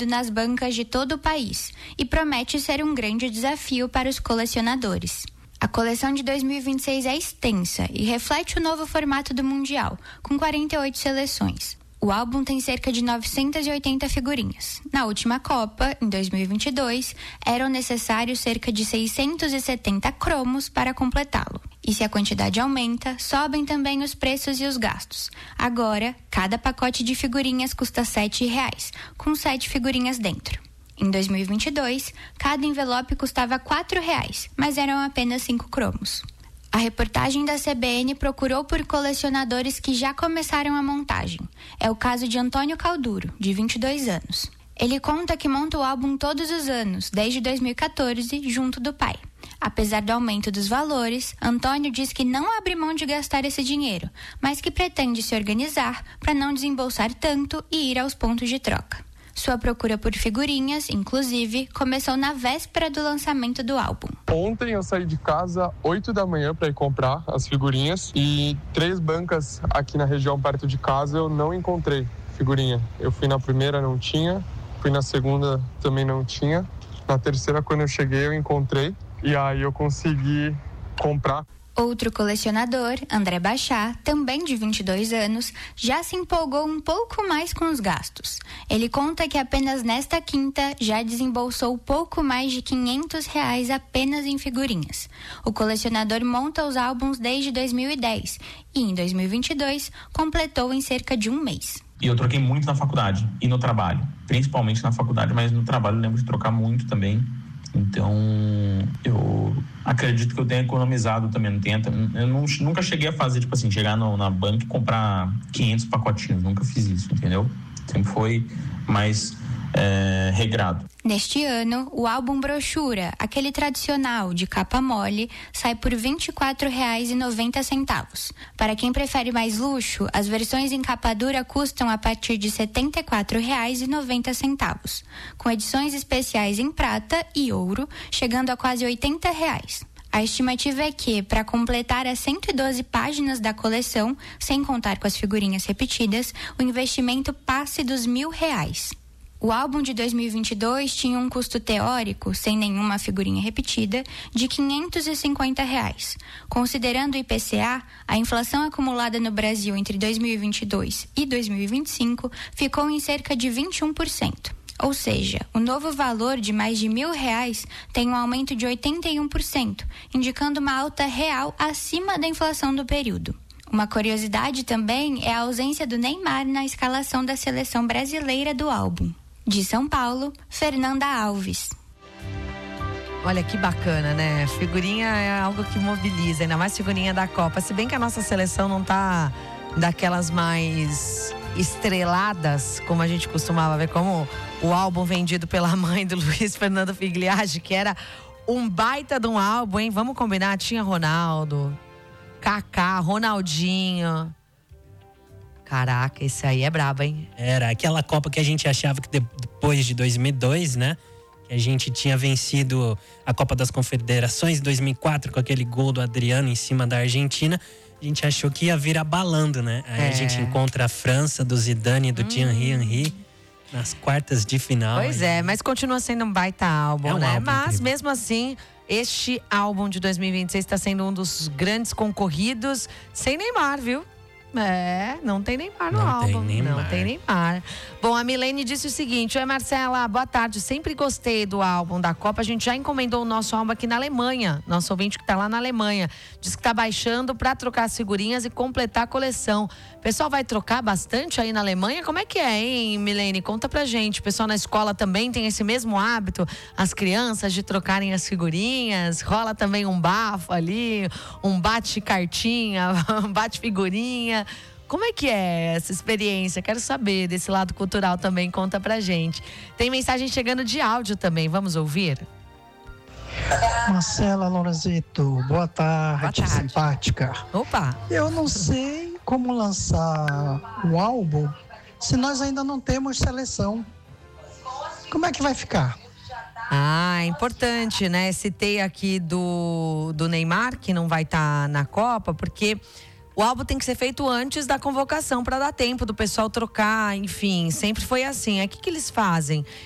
distribuído nas bancas de todo o país e promete ser um grande desafio para os colecionadores. A coleção de 2026 é extensa e reflete o novo formato do Mundial, com 48 seleções. O álbum tem cerca de 980 figurinhas. Na última Copa, em 2022, eram necessários cerca de 670 cromos para completá-lo. E se a quantidade aumenta, sobem também os preços e os gastos. Agora, cada pacote de figurinhas custa R$ 7,00, com 7 figurinhas dentro. Em 2022, cada envelope custava R$ 4,00, mas eram apenas 5 cromos. A reportagem da CBN procurou por colecionadores que já começaram a montagem. É o caso de Antônio Calduro, de 22 anos. Ele conta que monta o álbum todos os anos, desde 2014, junto do pai. Apesar do aumento dos valores, Antônio diz que não abre mão de gastar esse dinheiro, mas que pretende se organizar para não desembolsar tanto e ir aos pontos de troca. Sua procura por figurinhas, inclusive, começou na véspera do lançamento do álbum. Ontem eu saí de casa 8 da manhã para ir comprar as figurinhas e 3 bancas aqui na região perto de casa eu não encontrei figurinha. Eu fui na primeira, não tinha, fui na segunda, também não tinha. Na terceira, quando eu cheguei, eu encontrei e aí eu consegui comprar. Outro colecionador, André Bachá, também de 22 anos, já se empolgou um pouco mais com os gastos. Ele conta que apenas nesta quinta já desembolsou pouco mais de R$ 500 apenas em figurinhas. O colecionador monta os álbuns desde 2010 e em 2022 completou em cerca de um mês. E eu troquei muito na faculdade e no trabalho, principalmente na faculdade, mas no trabalho eu lembro de trocar muito também. Então, eu acredito que eu tenha economizado também. Eu nunca cheguei a fazer, tipo assim, chegar na banca e comprar 500 pacotinhos. Nunca fiz isso, entendeu? Sempre foi mais regrado. Neste ano, o álbum Brochura, aquele tradicional de capa mole, sai por R$ 24,90. Para quem prefere mais luxo, as versões em capa dura custam a partir de R$ 74,90, com edições especiais em prata e ouro, chegando a quase R$ 80. A estimativa é que, para completar as 112 páginas da coleção, sem contar com as figurinhas repetidas, o investimento passe dos R$ 1.000. O álbum de 2022 tinha um custo teórico, sem nenhuma figurinha repetida, de R$ 550. Considerando o IPCA, a inflação acumulada no Brasil entre 2022 e 2025 ficou em cerca de 21%. Ou seja, o novo valor de mais de R$ 1.000 tem um aumento de 81%, indicando uma alta real acima da inflação do período. Uma curiosidade também é a ausência do Neymar na escalação da seleção brasileira do álbum. De São Paulo, Fernanda Alves. Olha que bacana, né? Figurinha é algo que mobiliza, ainda mais figurinha da Copa. Se bem que a nossa seleção não tá daquelas mais estreladas, como a gente costumava ver, como o álbum vendido pela mãe do Luiz Fernando Figliage, que era um baita de um álbum, hein? Vamos combinar? Tinha Ronaldo, Kaká, Ronaldinho. Caraca, esse aí é brabo, hein? Era aquela Copa que a gente achava que depois de 2002, né? Que a gente tinha vencido a Copa das Confederações em 2004 com aquele gol do Adriano em cima da Argentina. A gente achou que ia vir abalando, né? Aí a gente encontra a França do Zidane e do Thierry Henry nas quartas de final. Pois é, mas continua sendo um baita álbum, né? Álbum mas incrível. mesmo assim, este álbum de 2026 está sendo um dos grandes concorridos sem Neymar, viu? Não tem Neymar no álbum. Não tem Neymar. Bom, a Milene disse o seguinte: oi Marcela, boa tarde, sempre gostei do álbum da Copa. A gente já encomendou o nosso álbum aqui na Alemanha. Nosso ouvinte que tá lá na Alemanha diz que tá baixando pra trocar as figurinhas e completar a coleção. O pessoal vai trocar bastante aí na Alemanha? Como é que é, hein, Milene? Conta pra gente. O pessoal na escola também tem esse mesmo hábito, as crianças, de trocarem as figurinhas? Rola também um bafo ali, um bate-cartinha, um bate-figurinha? Como é que é essa experiência? Quero saber desse lado cultural também, conta pra gente. Tem mensagem chegando de áudio também, vamos ouvir? Marcela Lorenzeto, boa tarde, simpática. Opa! Eu não sei como lançar o álbum se nós ainda não temos seleção. Como é que vai ficar? É importante, né? Citei aqui do Neymar, que não vai estar na Copa, porque o álbum tem que ser feito antes da convocação para dar tempo do pessoal trocar, enfim, sempre foi assim. Aí o que eles fazem?